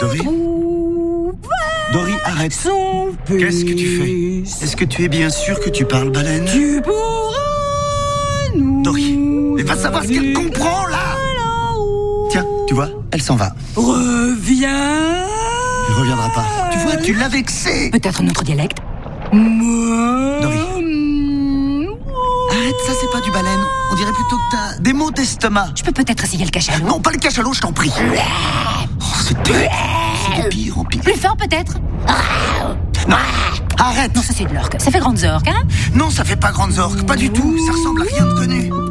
Dory ? Dory, arrête. Qu'est-ce que tu fais ? Est-ce que tu es bien sûr que tu parles baleine ? Tu pourras nous... Dory, mais va savoir ce qu'elle comprend, là ! Tiens, tu vois, elle s'en va. Reviens. Elle reviendra pas. Tu vois, tu l'as vexée. Peut-être notre dialecte. Dory. Arrête, ça c'est pas du baleine. On dirait plutôt que t'as des maux d'estomac. Je peux peut-être essayer le cachalot. Non, pas le cachalot, je t'en prie. Oh, c'est terrible. C'est de pire en pire. Plus fort peut-être. Non, arrête. Non, ça c'est de l'orque. Ça fait grande orque, hein? Non, ça fait pas grande orque, pas du tout. Ça ressemble à rien de connu.